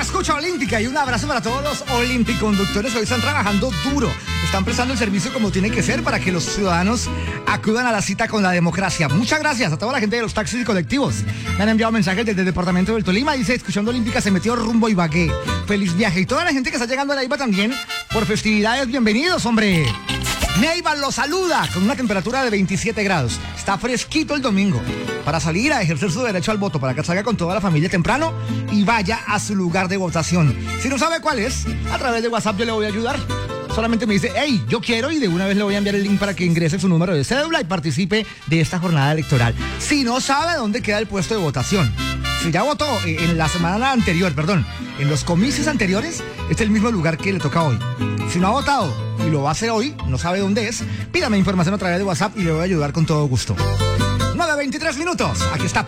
escucha olímpica y un abrazo para todos los olimpiconductores. Hoy están trabajando duro, están prestando el servicio como tiene que ser para que los ciudadanos acudan a la cita con la democracia. Muchas gracias a toda la gente de los taxis y colectivos. Me han enviado mensajes desde el departamento del Tolima. Dice, escuchando olímpica se metió rumbo Ibagué. Feliz viaje. Y toda la gente que está llegando a Neiva también por festividades, bienvenidos, hombre. Neiva los saluda con una temperatura de 27 grados. Está fresquito el domingo para salir a ejercer su derecho al voto, para que salga con toda la familia temprano y vaya a su lugar de votación. Si no sabe cuál es, a través de WhatsApp yo le voy a ayudar. Solamente me dice, hey, yo quiero, y de una vez le voy a enviar el link para que ingrese su número de cédula y participe de esta jornada electoral. Si no sabe dónde queda el puesto de votación, si ya votó en la semana anterior, en los comicios anteriores, es el mismo lugar que le toca hoy. Si no ha votado y lo va a hacer hoy, no sabe dónde es, pídame información a través de WhatsApp y le voy a ayudar con todo gusto. 9:23 minutos. Aquí está